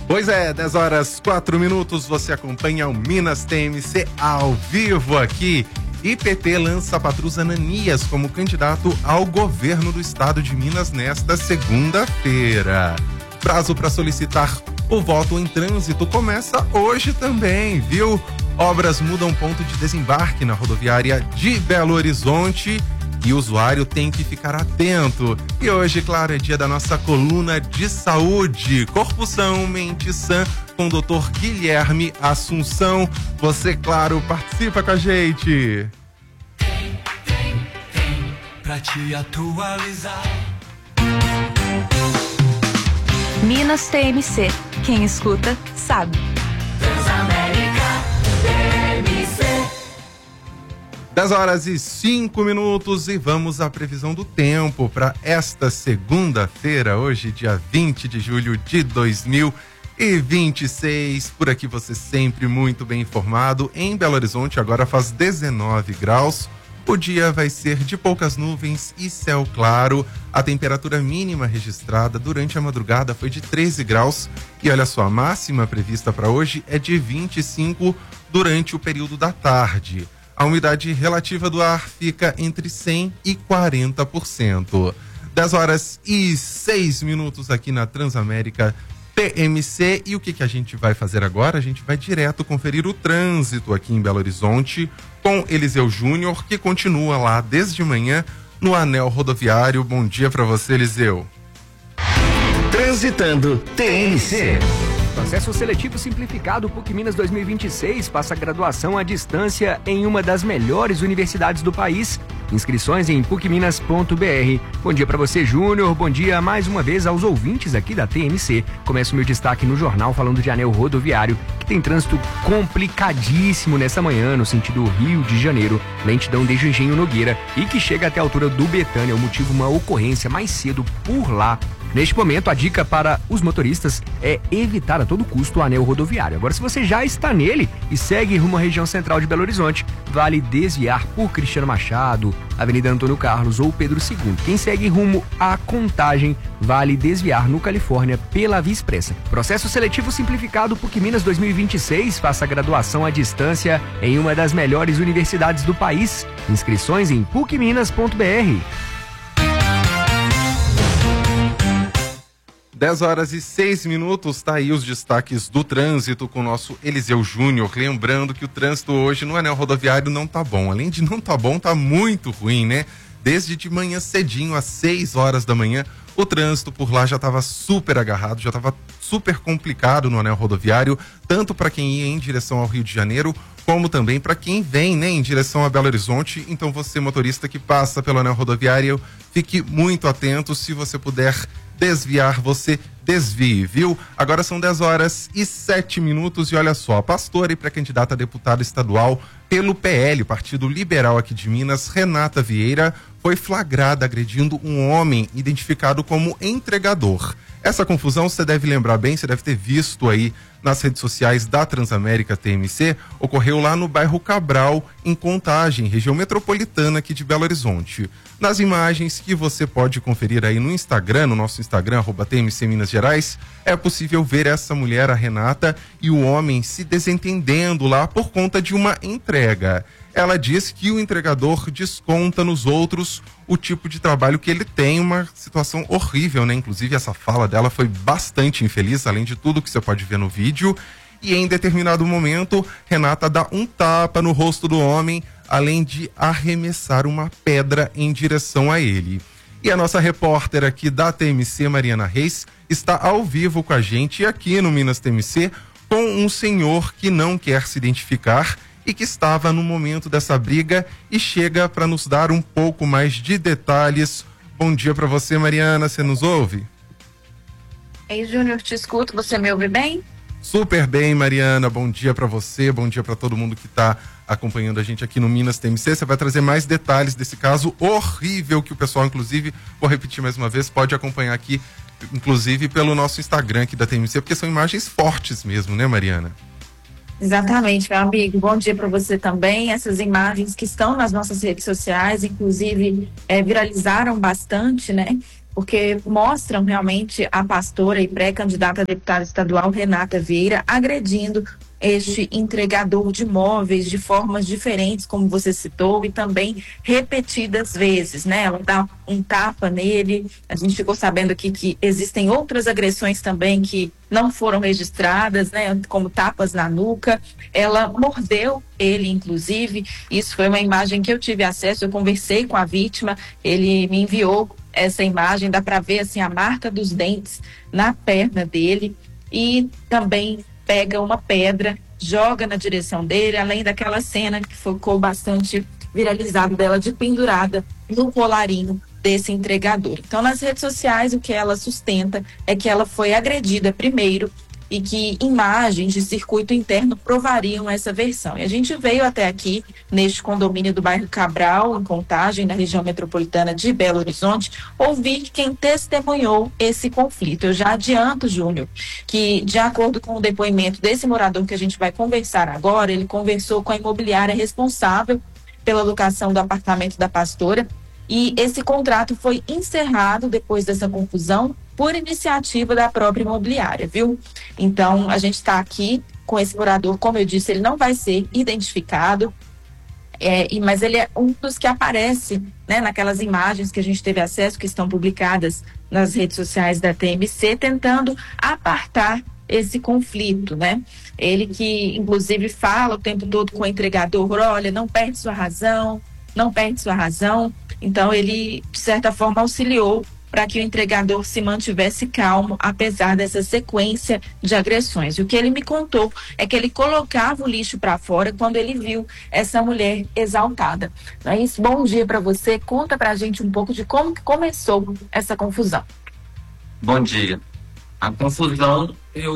Pois é, 10 horas 4 minutos, você acompanha o Minas TMC ao vivo aqui. IPP lança Patrus Ananias como candidato ao governo do estado de Minas nesta segunda-feira. Prazo para solicitar o voto em trânsito começa hoje também, viu? Obras mudam ponto de desembarque na rodoviária de Belo Horizonte e o usuário tem que ficar atento. E hoje, claro, é dia da nossa coluna de saúde. Corpo São, Mente Sã, com o Dr. Guilherme Assunção. Você, claro, participa com a gente. Tem pra te atualizar. Minas TMC. Quem escuta, sabe. Transamérica TMC. 10 horas e 5 minutos e vamos à previsão do tempo para esta segunda-feira, hoje, dia 20 de julho de 2026. Por aqui você sempre muito bem informado. Em Belo Horizonte agora faz 19 graus. O dia vai ser de poucas nuvens e céu claro. A temperatura mínima registrada durante a madrugada foi de 13 graus. E olha só, a máxima prevista para hoje é de 25 durante o período da tarde. A umidade relativa do ar fica entre 100% e 40%. 10 horas e 6 minutos aqui na Transamérica TMC. E o que a gente vai fazer agora? A gente vai direto conferir o trânsito aqui em Belo Horizonte com Eliseu Júnior, que continua lá desde manhã no anel rodoviário. Bom dia para você, Eliseu. Transitando TMC. Processo seletivo simplificado PUC Minas 2026 passa graduação à distância em uma das melhores universidades do país. Inscrições em pucminas.br. Bom dia para você, Júnior. Bom dia mais uma vez aos ouvintes aqui da TMC. Começa o meu destaque no jornal falando de anel rodoviário, que tem trânsito complicadíssimo nessa manhã no sentido Rio de Janeiro, lentidão desde o Engenho Nogueira e que chega até a altura do Betânia. O motivo, uma ocorrência mais cedo por lá. Neste momento, a dica para os motoristas é evitar a todo custo o anel rodoviário. Agora, se você já está nele e segue rumo à região central de Belo Horizonte, vale desviar por Cristiano Machado, Avenida Antônio Carlos ou Pedro II. Quem segue rumo à Contagem, vale desviar no Califórnia pela Via Expressa. Processo seletivo simplificado PUC Minas 2026 faça graduação à distância em uma das melhores universidades do país. Inscrições em pucminas.br. 10 horas e 6 minutos, tá aí os destaques do trânsito com o nosso Eliseu Júnior. Lembrando que o trânsito hoje no anel rodoviário não tá bom. Além de não tá bom, tá muito ruim, né? Desde de manhã cedinho, às 6 horas da manhã, o trânsito por lá já estava super agarrado, já estava super complicado no anel rodoviário, tanto para quem ia em direção ao Rio de Janeiro, como também para quem vem, né, em direção a Belo Horizonte. Então você, motorista que passa pelo anel rodoviário, fique muito atento. Se você puder desviar, você desvie, viu? Agora são 10 horas e 7 minutos e olha só, a pastora e pré-candidata a deputada estadual pelo PL, Partido Liberal aqui de Minas, Renata Vieira, foi flagrada agredindo um homem identificado como entregador. Essa confusão você deve lembrar bem, você deve ter visto aí nas redes sociais da Transamérica TMC, ocorreu lá no bairro Cabral, em Contagem, região metropolitana aqui de Belo Horizonte. Nas imagens que você pode conferir aí no Instagram, no nosso Instagram, @TMC Minas Gerais, é possível ver essa mulher, a Renata, e o homem se desentendendo lá por conta de uma entrega. Ela diz que o entregador desconta nos outros o tipo de trabalho que ele tem, uma situação horrível, né? Inclusive essa fala dela foi bastante infeliz, além de tudo que você pode ver no vídeo. E em determinado momento, Renata dá um tapa no rosto do homem, além de arremessar uma pedra em direção a ele. E a nossa repórter aqui da TMC, Mariana Reis, está ao vivo com a gente aqui no Minas TMC com um senhor que não quer se identificar e que estava no momento dessa briga e chega para nos dar um pouco mais de detalhes. Bom dia para você, Mariana, você nos ouve? Ei, Júnior, te escuto, você me ouve bem? Super bem, Mariana, bom dia para você, bom dia para todo mundo que está acompanhando a gente aqui no Minas TMC. Você vai trazer mais detalhes desse caso horrível que o pessoal, inclusive, vou repetir mais uma vez, pode acompanhar aqui, inclusive pelo nosso Instagram aqui da TMC, porque são imagens fortes mesmo, né, Mariana? Exatamente, meu amigo. Bom dia para você também. Essas imagens que estão nas nossas redes sociais, inclusive, viralizaram bastante, né? porque mostram realmente a pastora e pré-candidata a deputada estadual Renata Vieira agredindo este entregador de imóveis de formas diferentes, como você citou, e também repetidas vezes, né? Ela dá um tapa nele. A gente ficou sabendo aqui que existem outras agressões também que não foram registradas, né? Como tapas na nuca. Ela mordeu ele, inclusive. Isso foi uma imagem que eu tive acesso. Eu conversei com a vítima. Ele me enviou essa imagem. Dá para ver assim a marca dos dentes na perna dele e também pega uma pedra, joga na direção dele, além daquela cena que ficou bastante viralizada dela de pendurada no colarinho desse entregador. Então, nas redes sociais, o que ela sustenta é que ela foi agredida primeiro e que imagens de circuito interno provariam essa versão. E a gente veio até aqui, neste condomínio do bairro Cabral, em Contagem, na região metropolitana de Belo Horizonte, ouvir quem testemunhou esse conflito. Eu já adianto, Júnior, que de acordo com o depoimento desse morador que a gente vai conversar agora, ele conversou com a imobiliária responsável pela locação do apartamento da pastora, e esse contrato foi encerrado depois dessa confusão por iniciativa da própria imobiliária, viu? Então, a gente está aqui com esse morador, como eu disse, ele não vai ser identificado, mas ele é um dos que aparece, né, naquelas imagens que a gente teve acesso, que estão publicadas nas redes sociais da TMC, tentando apartar esse conflito, né? Ele que, inclusive, fala o tempo todo com o entregador, olha, não perde sua razão, não perde sua razão. Então, ele, de certa forma, auxiliou para que o entregador se mantivesse calmo, apesar dessa sequência de agressões. E o que ele me contou é que ele colocava o lixo para fora quando ele viu essa mulher exaltada. Não é isso? Bom dia para você. Conta para a gente um pouco de como que começou essa confusão. Bom dia. A confusão,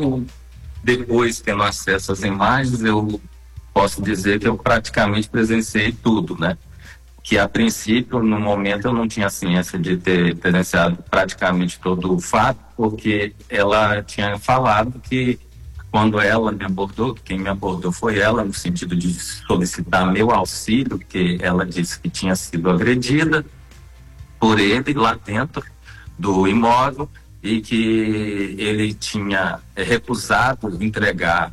depois tendo acesso às imagens, eu posso dizer que eu praticamente presenciei tudo, né? Que a princípio, no momento, eu não tinha ciência de ter presenciado praticamente todo o fato, porque ela tinha falado que quando ela me abordou, quem me abordou foi ela, no sentido de solicitar meu auxílio, porque ela disse que tinha sido agredida por ele lá dentro do imóvel e que ele tinha recusado entregar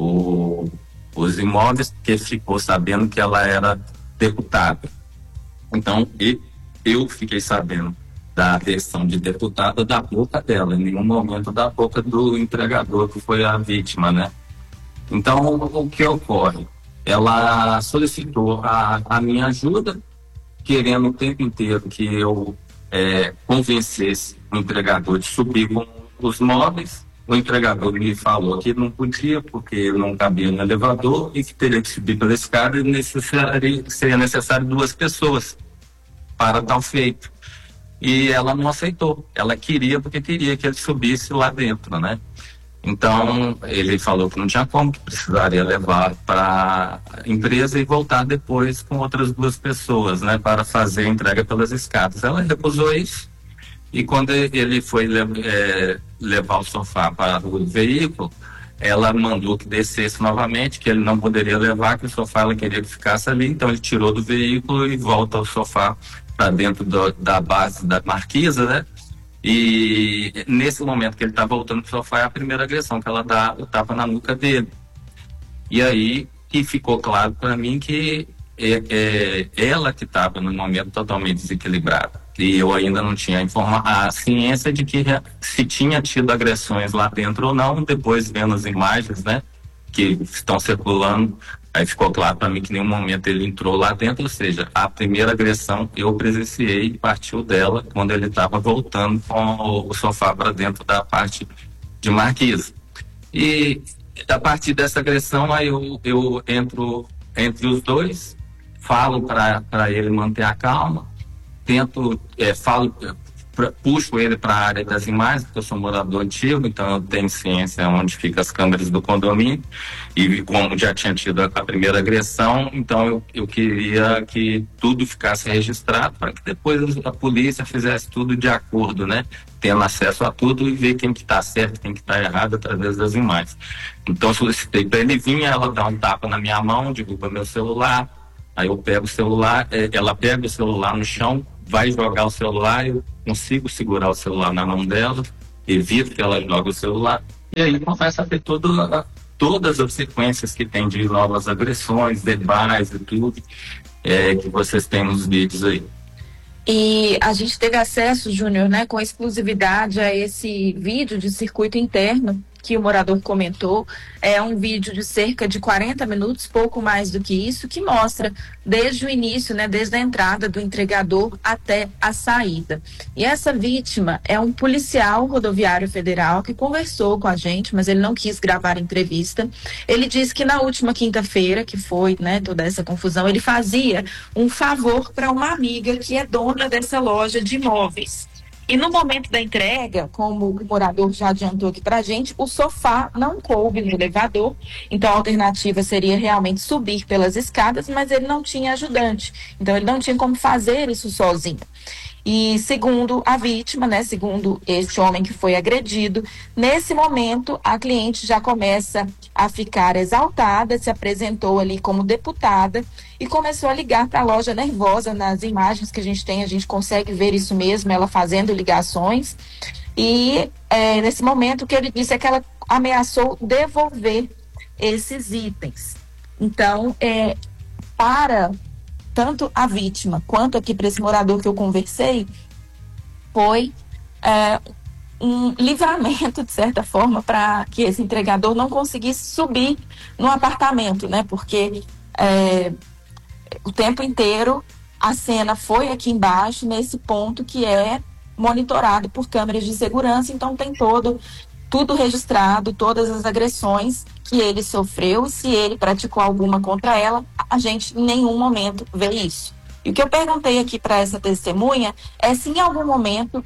os imóveis, porque ficou sabendo que ela era deputada. Então, eu fiquei sabendo da versão de deputada da boca dela, em nenhum momento da boca do entregador, que foi a vítima, né? Então, o que ocorre? Ela solicitou a minha ajuda, querendo o tempo inteiro que eu convencesse o entregador de subir com os móveis. O entregador me falou que não podia, porque não cabia no elevador e que teria que subir pela escada e seria necessário 2 pessoas para tal feito. E ela não aceitou. Ela queria, porque queria que ele subisse lá dentro, né? Então, ele falou que não tinha como, que precisaria levar para a empresa e voltar depois com outras 2 pessoas, né? Para fazer a entrega pelas escadas. Ela recusou isso. E quando ele foi levar o sofá para o veículo, ela mandou que descesse novamente, que ele não poderia levar, que o sofá ela queria que ficasse ali. Então ele tirou do veículo e volta o sofá para dentro da base da marquisa, né? E nesse momento que ele está voltando para o sofá, é a primeira agressão, que ela dá o tapa na nuca dele. E aí que ficou claro para mim que ela que estava no momento totalmente desequilibrada. E eu ainda não tinha a ciência de que se tinha tido agressões lá dentro ou não. Depois, vendo as imagens, né, que estão circulando, aí ficou claro para mim que em nenhum momento ele entrou lá dentro. Ou seja, a primeira agressão eu presenciei e partiu dela quando ele estava voltando com o sofá para dentro da parte de marquisa. E a partir dessa agressão, aí eu entro entre os dois, falo para ele manter a calma, puxo ele para a área das imagens, porque eu sou morador antigo, então eu tenho ciência onde ficam as câmeras do condomínio, e como já tinha tido a primeira agressão, então eu queria que tudo ficasse registrado, para que depois a polícia fizesse tudo de acordo, né? Tendo acesso a tudo e ver quem que está certo, quem que está errado através das imagens. Então solicitei para ele vir, ela dá um tapa na minha mão, derruba meu celular, aí eu pego o celular, ela pega o celular no chão, vai jogar o celular, eu consigo segurar o celular na mão dela, evito que ela jogue o celular, e aí começa a ter todas as sequências que tem de novas agressões, verbais e tudo, que vocês têm nos vídeos aí. E a gente teve acesso, Júnior, né, com exclusividade a esse vídeo de circuito interno que o morador comentou. É um vídeo de cerca de 40 minutos, pouco mais do que isso, que mostra desde o início, né, desde a entrada do entregador até a saída. E essa vítima é um policial rodoviário federal que conversou com a gente, mas ele não quis gravar a entrevista. Ele disse que na última quinta-feira, que foi, né, toda essa confusão, ele fazia um favor para uma amiga que é dona dessa loja de imóveis. E no momento da entrega, como o morador já adiantou aqui pra gente, o sofá não coube no elevador, então a alternativa seria realmente subir pelas escadas, mas ele não tinha ajudante, então ele não tinha como fazer isso sozinho. E segundo a vítima, né, segundo este homem que foi agredido, nesse momento a cliente já começa a ficar exaltada, se apresentou ali como deputada e começou a ligar para a loja nervosa. Nas imagens que a gente consegue ver isso mesmo, ela fazendo ligações. E nesse momento o que ele disse é que ela ameaçou devolver esses itens. Então, para tanto a vítima quanto aqui para esse morador que eu conversei, foi um livramento, de certa forma, para que esse entregador não conseguisse subir no apartamento, né? Porque o tempo inteiro a cena foi aqui embaixo, nesse ponto que é monitorado por câmeras de segurança, então tem tudo registrado, todas as agressões que ele sofreu, e se ele praticou alguma contra ela, a gente em nenhum momento vê isso. E o que eu perguntei aqui para essa testemunha é se em algum momento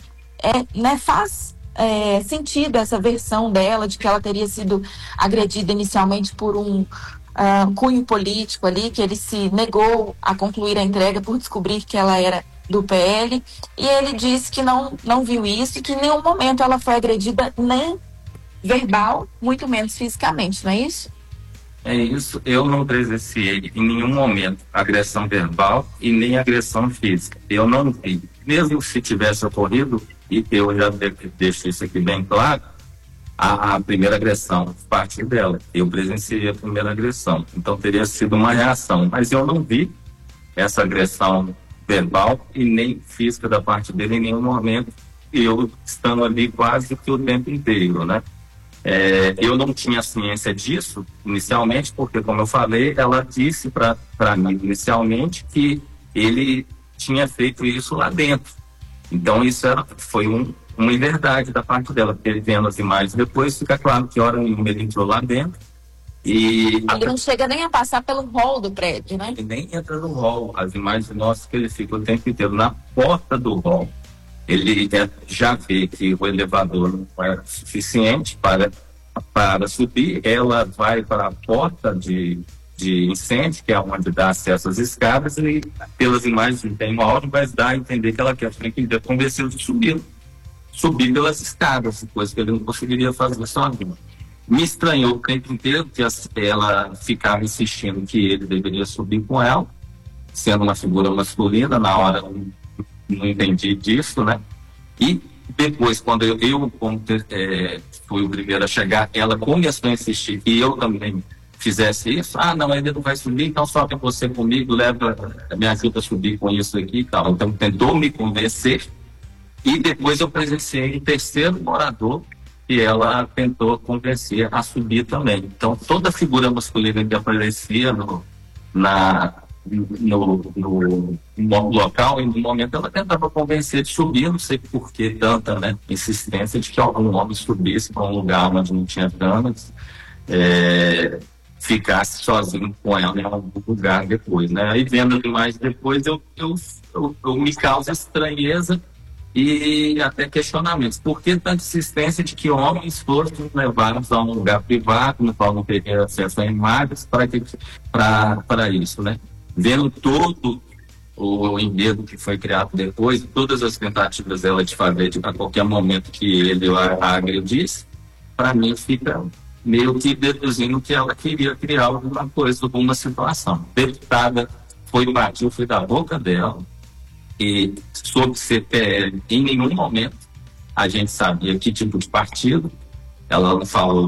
faz sentido essa versão dela de que ela teria sido agredida inicialmente por um cunho político ali, que ele se negou a concluir a entrega por descobrir que ela era do PL, e ele disse que não viu isso e que em nenhum momento ela foi agredida, nem verbal, muito menos fisicamente, não é isso? É isso, eu não presenciei em nenhum momento agressão verbal e nem agressão física. Eu não vi. Mesmo se tivesse ocorrido, e eu já deixo isso aqui bem claro, a primeira agressão partiu dela. Eu presenciei a primeira agressão. Então teria sido uma reação. Mas eu não vi essa agressão verbal e nem física da parte dele em nenhum momento. E eu estando ali quase que o tempo inteiro, né? Eu não tinha ciência disso inicialmente, porque, como eu falei, ela disse para mim inicialmente que ele tinha feito isso lá dentro. Então isso foi uma inverdade da parte dela, porque ele vendo as imagens depois fica claro que hora nenhuma ele entrou lá dentro. E ele não chega nem a passar pelo hall do prédio, né? Ele nem entra no hall. As imagens mostram que ele fica o tempo inteiro na porta do hall. Ele já vê que o elevador não é suficiente para subir. Ela vai para a porta de incêndio, que é onde dá acesso às escadas, e pelas imagens que tem uma hora vai dar a entender que ela quer convencê-lo de subir pelas escadas, coisa que ele não conseguiria fazer sozinho. Me estranhou o tempo inteiro que ela ficava insistindo que ele deveria subir com ela, sendo uma figura masculina. Na hora não entendi disso, né? E depois, quando eu fui o primeiro a chegar, ela começou a insistir que eu também fizesse isso. Não, ele não vai subir, então sobe você comigo, me ajuda a subir com isso aqui e tal. Então tentou me convencer, e depois eu presenciei um terceiro morador que ela tentou convencer a subir também. Então toda a figura masculina que aparecia no local, e no momento ela tentava convencer de subir. Não sei por que tanta, né, insistência de que algum homem subisse para um lugar onde não tinha câmeras, ficasse sozinho com ela em algum lugar depois, né? Aí vendo as imagens depois, eu me causa estranheza e até questionamentos. Por que tanta insistência de que homens fossem levados a um lugar privado, no qual não teria acesso a imagens, para isso, né? Vendo todo o enredo que foi criado depois, todas as tentativas dela de fazer a qualquer momento que ele a agredisse, para mim fica meio que deduzindo que ela queria criar alguma coisa, alguma situação. Deputada foi da boca dela, E sobre CPL, em nenhum momento a gente sabia que tipo de partido. Ela não falou